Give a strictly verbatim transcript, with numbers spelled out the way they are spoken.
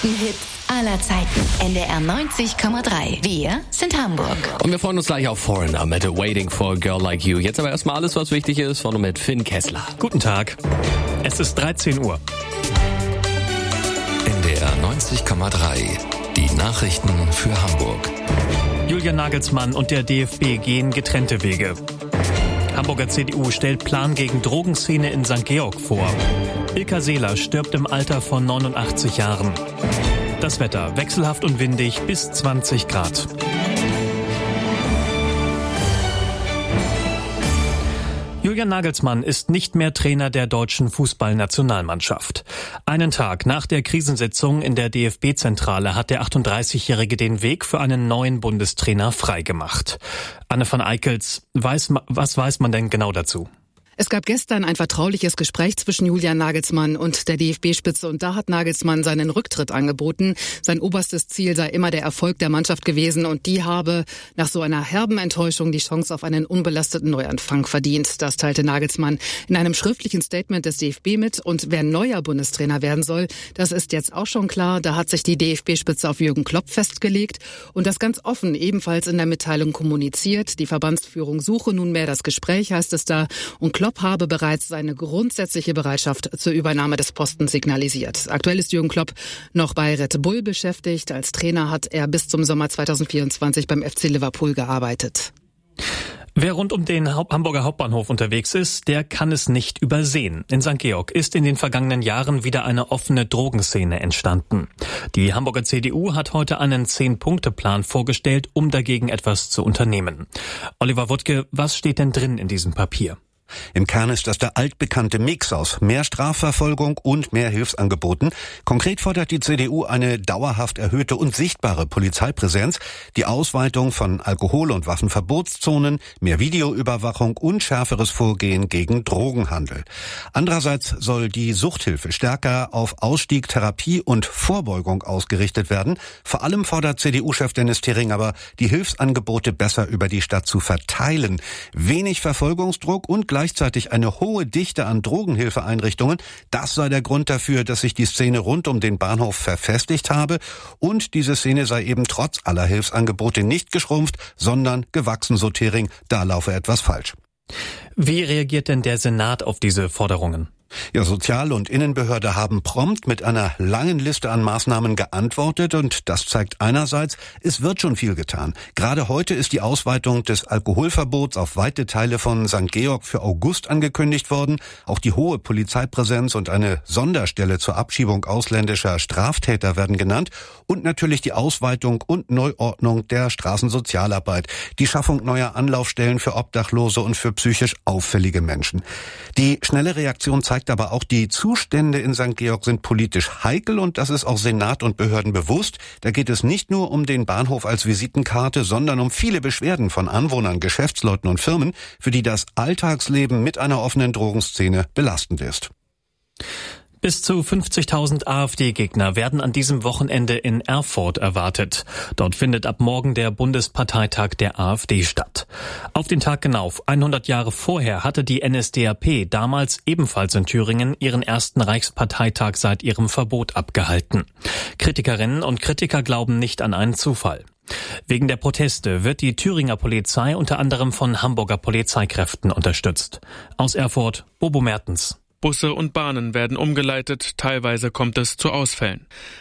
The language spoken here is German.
besten Hits aller Zeiten. N D R neunzig Komma drei. Wir sind Hamburg. Und wir freuen uns gleich auf Foreigner mit Waiting for a Girl Like You. Jetzt aber erstmal alles, was wichtig ist, vorne mit Finn Kessler. Guten Tag. Es ist dreizehn Uhr. N D R neunzig Komma drei. Die Nachrichten für Hamburg. Julian Nagelsmann und der D F B gehen getrennte Wege. Hamburger C D U stellt Plan gegen Drogenszene in Sankt Georg vor. Ilka Seeler stirbt im Alter von neunundachtzig Jahren. Das Wetter wechselhaft und windig bis zwanzig Grad. Julian Nagelsmann ist nicht mehr Trainer der deutschen Fußballnationalmannschaft. Einen Tag nach der Krisensitzung in der D F B-Zentrale hat der achtunddreißigjährige den Weg für einen neuen Bundestrainer freigemacht. Anne van Eickels, weiß, was weiß man denn genau dazu? Es gab gestern ein vertrauliches Gespräch zwischen Julian Nagelsmann und der D F B-Spitze und da hat Nagelsmann seinen Rücktritt angeboten. Sein oberstes Ziel sei immer der Erfolg der Mannschaft gewesen und die habe nach so einer herben Enttäuschung die Chance auf einen unbelasteten Neuanfang verdient. Das teilte Nagelsmann in einem schriftlichen Statement des D F B mit und wer neuer Bundestrainer werden soll, das ist jetzt auch schon klar. Da hat sich die D F B-Spitze auf Jürgen Klopp festgelegt und das ganz offen ebenfalls in der Mitteilung kommuniziert. Die Verbandsführung suche nunmehr das Gespräch, heißt es da, und Klopp habe bereits seine grundsätzliche Bereitschaft zur Übernahme des Postens signalisiert. Aktuell ist Jürgen Klopp noch bei Red Bull beschäftigt. Als Trainer hat er bis zum Sommer zweitausendvierundzwanzig beim F C Liverpool gearbeitet. Wer rund um den Hamburger Hauptbahnhof unterwegs ist, der kann es nicht übersehen. In Sankt Georg ist in den vergangenen Jahren wieder eine offene Drogenszene entstanden. Die Hamburger C D U hat heute einen Zehn-Punkte-Plan vorgestellt, um dagegen etwas zu unternehmen. Oliver Wuttke, was steht denn drin in diesem Papier? Im Kern ist das der altbekannte Mix aus mehr Strafverfolgung und mehr Hilfsangeboten. Konkret fordert die C D U eine dauerhaft erhöhte und sichtbare Polizeipräsenz, die Ausweitung von Alkohol- und Waffenverbotszonen, mehr Videoüberwachung und schärferes Vorgehen gegen Drogenhandel. Andererseits soll die Suchthilfe stärker auf Ausstieg, Therapie und Vorbeugung ausgerichtet werden. Vor allem fordert C D U-Chef Dennis Thering aber, die Hilfsangebote besser über die Stadt zu verteilen. Wenig Verfolgungsdruck und gleichzeitig eine hohe Dichte an Drogenhilfeeinrichtungen. Das sei der Grund dafür, dass sich die Szene rund um den Bahnhof verfestigt habe. Und diese Szene sei eben trotz aller Hilfsangebote nicht geschrumpft, sondern gewachsen, so Thering. Da laufe etwas falsch. Wie reagiert denn der Senat auf diese Forderungen? Ja, Sozial- und Innenbehörde haben prompt mit einer langen Liste an Maßnahmen geantwortet und das zeigt einerseits, es wird schon viel getan. Gerade heute ist die Ausweitung des Alkoholverbots auf weite Teile von Sankt Georg für August angekündigt worden. Auch die hohe Polizeipräsenz und eine Sonderstelle zur Abschiebung ausländischer Straftäter werden genannt und natürlich die Ausweitung und Neuordnung der Straßensozialarbeit, die Schaffung neuer Anlaufstellen für Obdachlose und für psychisch auffällige Menschen. Die schnelle Reaktion zeigt aber auch, die Zustände in Sankt Georg sind politisch heikel und das ist auch Senat und Behörden bewusst. Da geht es nicht nur um den Bahnhof als Visitenkarte, sondern um viele Beschwerden von Anwohnern, Geschäftsleuten und Firmen, für die das Alltagsleben mit einer offenen Drogenszene belastend ist. Bis zu fünfzigtausend AfD-Gegner werden an diesem Wochenende in Erfurt erwartet. Dort findet ab morgen der Bundesparteitag der AfD statt. Auf den Tag genau, hundert Jahre vorher, hatte die N S D A P damals ebenfalls in Thüringen ihren ersten Reichsparteitag seit ihrem Verbot abgehalten. Kritikerinnen und Kritiker glauben nicht an einen Zufall. Wegen der Proteste wird die Thüringer Polizei unter anderem von Hamburger Polizeikräften unterstützt. Aus Erfurt, Bobo Mertens. Busse und Bahnen werden umgeleitet, teilweise kommt es zu Ausfällen.